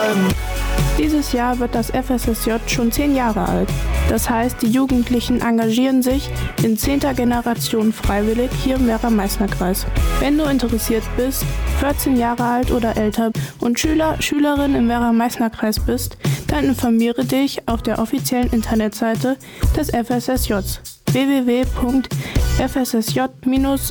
folgen. Dieses Jahr wird das FSSJ schon 10 Jahre alt. Das heißt, die Jugendlichen engagieren sich in 10. Generation freiwillig hier im Werra-Meißner-Kreis. Wenn du interessiert bist, 14 Jahre alt oder älter und Schülerin im Werra-Meißner-Kreis bist, dann informiere dich auf der offiziellen Internetseite des FSSJ www.fssj-werra-meißner.de.